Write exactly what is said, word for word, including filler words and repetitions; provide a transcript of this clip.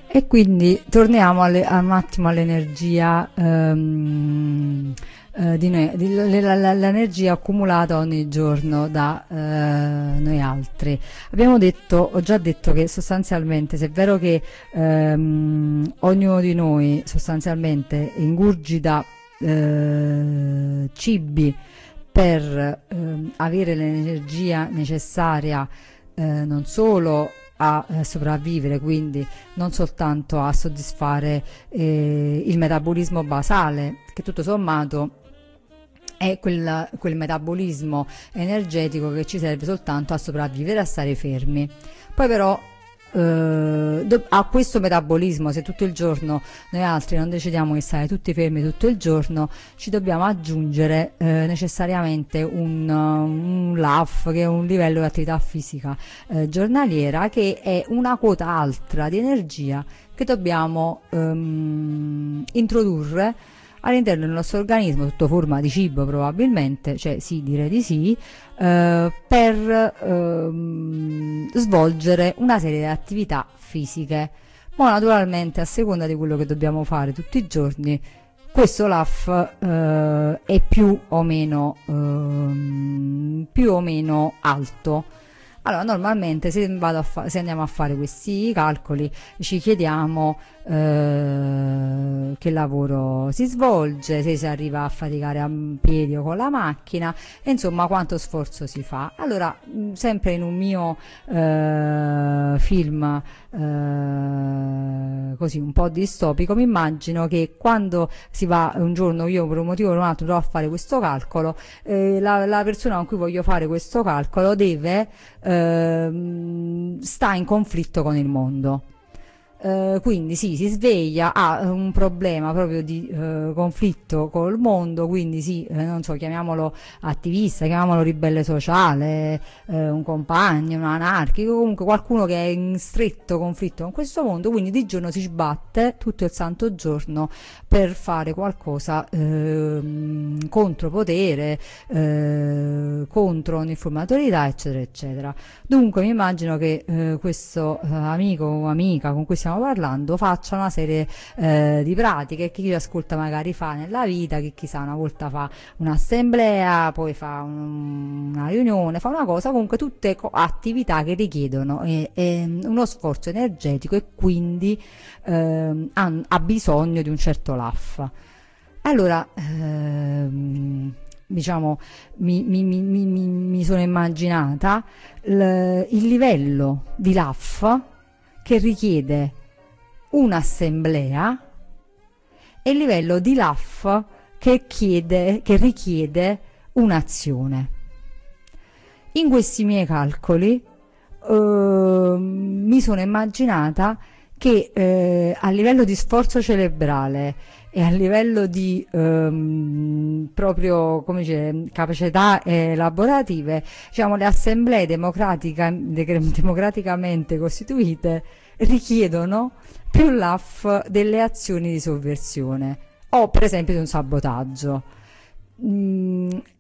E quindi torniamo alle, un attimo all'energia ehm, eh, di noi, di, l'energia accumulata ogni giorno da eh, noi altri. Abbiamo detto, ho già detto che sostanzialmente, se è vero che ehm, ognuno di noi sostanzialmente ingurgita eh, cibi per ehm, avere l'energia necessaria eh, non solo a eh, sopravvivere, quindi non soltanto a soddisfare eh, il metabolismo basale, che tutto sommato è quel, quel metabolismo energetico che ci serve soltanto a sopravvivere, a stare fermi. Poi però eh, a questo metabolismo, se tutto il giorno noi altri non decidiamo di stare tutti fermi tutto il giorno, ci dobbiamo aggiungere eh, necessariamente un, un L A F, che è un livello di attività fisica eh, giornaliera, che è una quota altra di energia che dobbiamo ehm, introdurre all'interno del nostro organismo, sotto forma di cibo probabilmente, cioè sì, direi di sì, eh, per ehm, svolgere una serie di attività fisiche. Ma naturalmente, a seconda di quello che dobbiamo fare tutti i giorni, questo L A F eh, è più o meno ehm, più o meno alto. Allora, normalmente se, vado a fa- se andiamo a fare questi calcoli, ci chiediamo eh, che lavoro si svolge, se si arriva a faticare a piedi o con la macchina, e insomma quanto sforzo si fa. Allora, mh, sempre in un mio eh, film eh, così un po' distopico, mi immagino che quando si va un giorno, io per un motivo o un altro dovrò fare questo calcolo, eh, la, la persona con cui voglio fare questo calcolo deve eh, sta in conflitto con il mondo. Uh, quindi sì, si sveglia, ha un problema proprio di uh, conflitto col mondo, quindi sì, eh, non so, chiamiamolo attivista, chiamiamolo ribelle sociale, eh, un compagno, un anarchico, comunque qualcuno che è in stretto conflitto con questo mondo, quindi di giorno si sbatte tutto il santo giorno per fare qualcosa eh, contro potere, eh, contro ogni forma di autorità, eccetera eccetera. Dunque mi immagino che eh, questo eh, amico o amica con cui stiamo parlando faccia una serie eh, di pratiche che chi ascolta magari fa nella vita, che chissà una volta fa un'assemblea, poi fa un, una riunione, fa una cosa, comunque tutte attività che richiedono eh, eh, uno sforzo energetico e quindi eh, ha, ha bisogno di un certo L A F. Allora ehm, diciamo mi, mi, mi, mi, mi sono immaginata l, il livello di L A F che richiede un'assemblea e il livello di L A F che, chiede, che richiede un'azione. In questi miei calcoli eh, mi sono immaginata che eh, a livello di sforzo cerebrale e a livello di ehm, proprio come dice, capacità elaborative, diciamo, le assemblee democratica, de- democraticamente costituite richiedono più L A F delle azioni di sovversione o per esempio di un sabotaggio. Mm,